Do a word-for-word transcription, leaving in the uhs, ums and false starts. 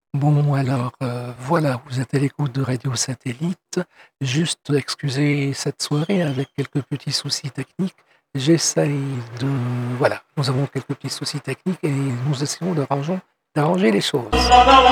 Bon alors, heu, voilà, vous êtes à l'écoute de Radio Satellite. Juste excusez cette soirée avec quelques petits soucis techniques. J'essaye de voilà, nous avons quelques petits soucis techniques et nous essayons de rangeon d'arranger les choses.